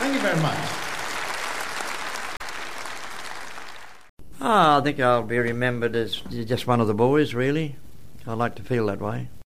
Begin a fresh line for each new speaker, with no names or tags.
Thank you very much.
I think I'll be remembered as just one of the boys, really. I like to feel that way.